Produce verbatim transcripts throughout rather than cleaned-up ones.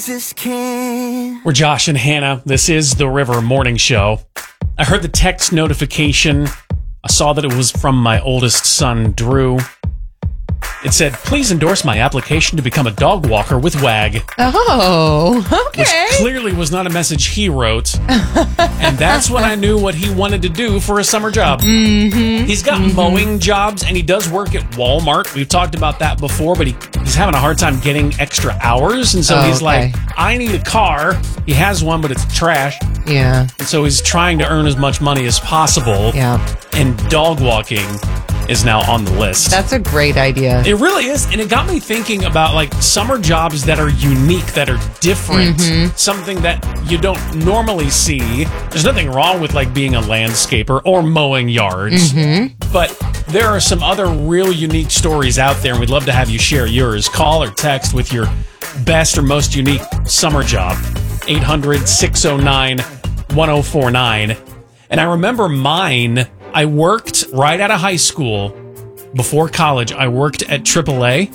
We're Josh and Hannah. This is the River Morning Show. I heard the text notification. I saw that it was from my oldest son, Drew. It said, please endorse my application to become a dog walker with WAG. Oh, okay. Which clearly was not a message he wrote. And that's when I knew what he wanted to do for a summer job. Mm-hmm. He's got mm-hmm. mowing jobs, and he does work at Walmart. We've talked about that before, but he, he's having a hard time getting extra hours. And so oh, he's okay. like, I need a car. He has one, but it's trash. Yeah. And so he's trying to earn as much money as possible. Yeah. And dog walking is now on the list. That's a great idea. It really is. And it got me thinking about like summer jobs that are unique, that are different, mm-hmm. something that you don't normally see. There's nothing wrong with like being a landscaper or mowing yards, mm-hmm. but there are some other real unique stories out there, and we'd love to have you share yours. Call or text with your best or most unique summer job. eight hundred, six oh nine, one oh four nine. And I remember mine. I worked right out of high school. Before college, I worked at triple A.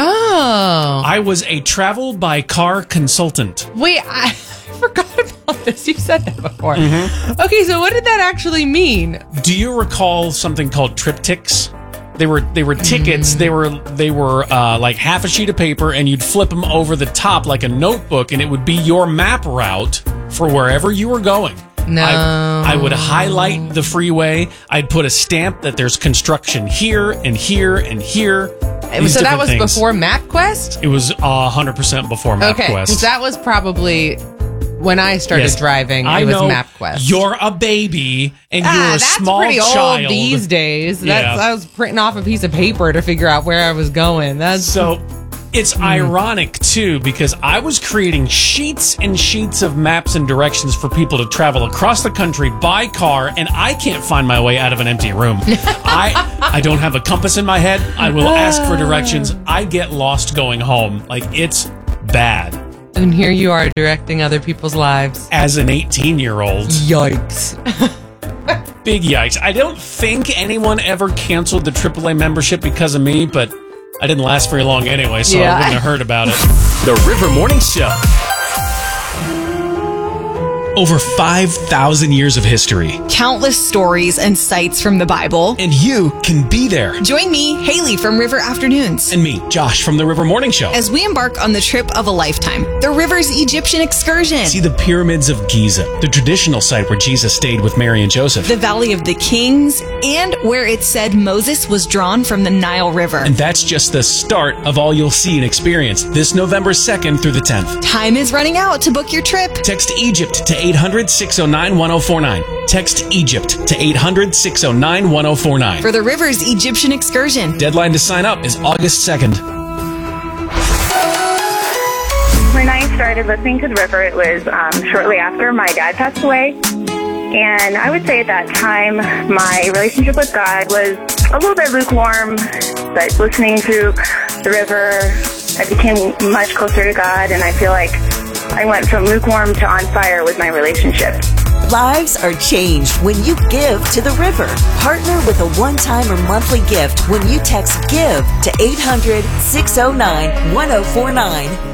Oh. I was a travel by car consultant. Wait, I forgot about this. You said that before. Mm-hmm. Okay, so what did that actually mean? Do you recall something called triptychs? They were they were tickets. Mm. They were they were uh, like half a sheet of paper, and you'd flip them over the top like a notebook, and it would be your map route for wherever you were going. No. I, I would highlight the freeway. I'd put a stamp that there's construction here and here and here. So that was things. Before MapQuest? It was uh, one hundred percent before MapQuest. Okay, because that was probably when I started yes. driving. It I was know MapQuest. You're a baby and ah, you're a that's small pretty child. Old these days. That's, yeah. I was printing off a piece of paper to figure out where I was going. That's so. It's mm. ironic, too, because I was creating sheets and sheets of maps and directions for people to travel across the country by car, and I can't find my way out of an empty room. I I don't have a compass in my head. I will ask for directions. I get lost going home. Like, it's bad. And here you are directing other people's lives. As an eighteen-year-old. Yikes. Big yikes. I don't think anyone ever canceled the triple A membership because of me, but I didn't last very long anyway, so yeah. I wouldn't have heard about it. The River Morning Show. Over five thousand years of history. Countless stories and sites from the Bible. And you can be there. Join me, Haley from River Afternoons. And me, Josh from the River Morning Show. As we embark on the trip of a lifetime, the River's Egyptian excursion. See the pyramids of Giza, the traditional site where Jesus stayed with Mary and Joseph. The Valley of the Kings, and where it said Moses was drawn from the Nile River. And that's just the start of all you'll see and experience this November second through the tenth. Time is running out to book your trip. Text Egypt to eight hundred, six oh nine, one oh four nine. Text Egypt to eight hundred, six oh nine, one oh four nine. For the River's Egyptian excursion. Deadline to sign up is August second. When I started listening to the River, it was um, shortly after my dad passed away. And I would say at that time, my relationship with God was a little bit lukewarm. But listening to the River, I became much closer to God, and I feel like I went from lukewarm to on fire with my relationship. Lives are changed when you give to the River. Partner with a one-time or monthly gift when you text GIVE to eight hundred, six oh nine, one oh four nine.